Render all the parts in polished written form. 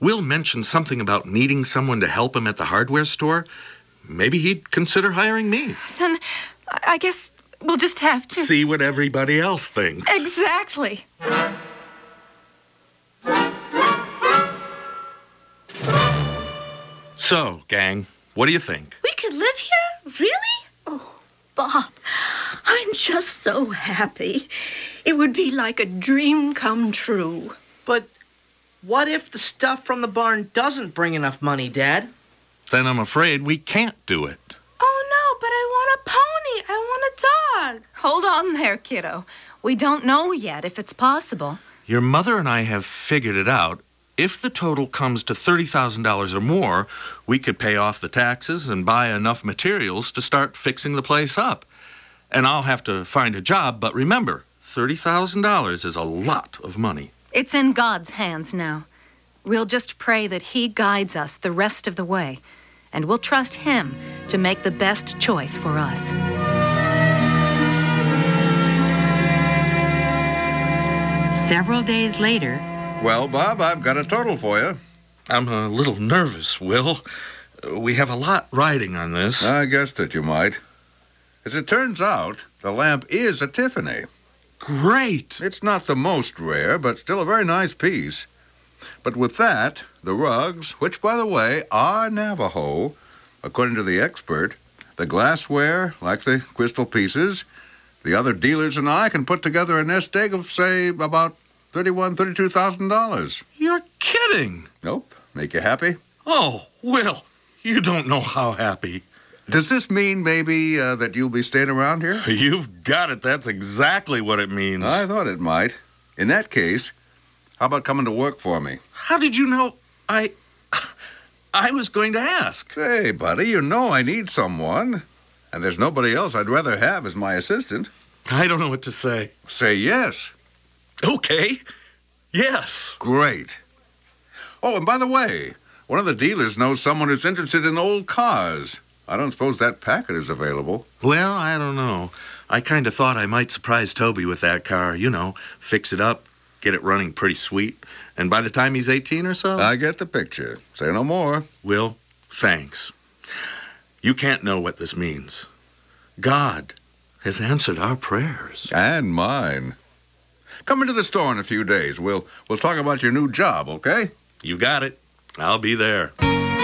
Will mentioned something about needing someone to help him at the hardware store. Maybe he'd consider hiring me. Then I guess we'll just have to... See what everybody else thinks. Exactly. So, gang, what do you think? We could live here? Really? Oh, Bob, I'm just so happy. It would be like a dream come true. But what if the stuff from the barn doesn't bring enough money, Dad? Then I'm afraid we can't do it. Oh, no, but I want a pony. I want a dog. Hold on there, kiddo. We don't know yet if it's possible. Your mother and I have figured it out. If the total comes to $30,000 or more, we could pay off the taxes and buy enough materials to start fixing the place up. And I'll have to find a job, but remember, $30,000 is a lot of money. It's in God's hands now. We'll just pray that He guides us the rest of the way, and we'll trust Him to make the best choice for us. Several days later... Well, Bob, I've got a total for you. I'm a little nervous, Will. We have a lot riding on this. I guessed that you might. As it turns out, the lamp is a Tiffany. Great! It's not the most rare, but still a very nice piece. But with that, the rugs, which, by the way, are Navajo, according to the expert, the glassware, like the crystal pieces, the other dealers and I can put together a nest egg of, say, about $32,000. You're kidding! Nope. Make you happy? Oh, Will, you don't know how happy. Does this mean maybe that you'll be staying around here? You've got it. That's exactly what it means. I thought it might. In that case, how about coming to work for me? How did you know I was going to ask? Say, buddy, you know I need someone. And there's nobody else I'd rather have as my assistant. I don't know what to say. Say yes. Okay. Yes. Great. Oh, and by the way, one of the dealers knows someone who's interested in old cars. I don't suppose that packet is available. Well, I don't know. I kind of thought I might surprise Toby with that car. You know, fix it up, get it running pretty sweet. And by the time he's 18 or so... I get the picture. Say no more. Will, thanks. You can't know what this means. God has answered our prayers. And mine. Come into the store in a few days. We'll talk about your new job, okay? You got it. I'll be there.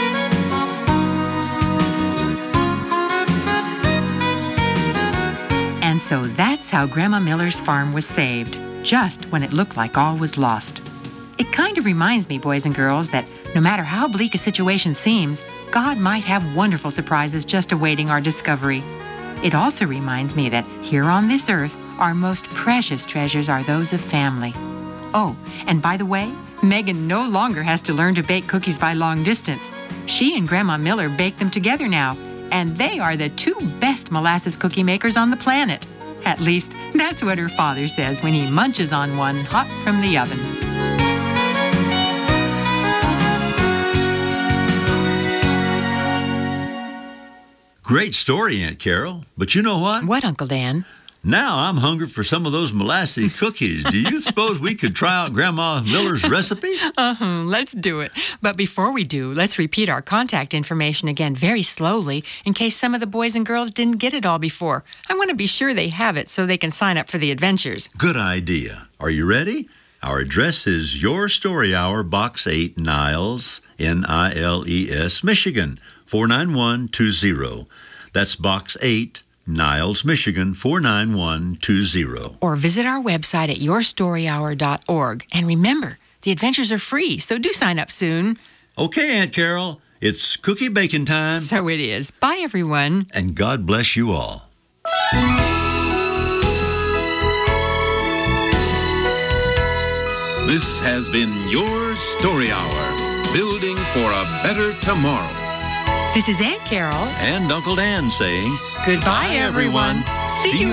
And so that's how Grandma Miller's farm was saved, just when it looked like all was lost. It kind of reminds me, boys and girls, that no matter how bleak a situation seems, God might have wonderful surprises just awaiting our discovery. It also reminds me that here on this earth, our most precious treasures are those of family. Oh, and by the way, Megan no longer has to learn to bake cookies by long distance. She and Grandma Miller bake them together now, and they are the two best molasses cookie makers on the planet. At least, that's what her father says when he munches on one hot from the oven. Great story, Aunt Carol. But you know what? What, Uncle Dan? Now I'm hungry for some of those molasses cookies. Do you suppose we could try out Grandma Miller's recipe? Let's do it. But before we do, let's repeat our contact information again very slowly in case some of the boys and girls didn't get it all before. I want to be sure they have it so they can sign up for the adventures. Good idea. Are you ready? Our address is Your Story Hour, Box 8, Niles, Niles, Michigan, 49120. That's Box 8, Niles, Michigan, 49120. Or visit our website at yourstoryhour.org. And remember, the adventures are free, so do sign up soon. Okay, Aunt Carol, it's cookie baking time. So it is. Bye, everyone. And God bless you all. This has been Your Story Hour, building for a better tomorrow. This is Aunt Carol. And Uncle Dan saying, Goodbye, everyone. See you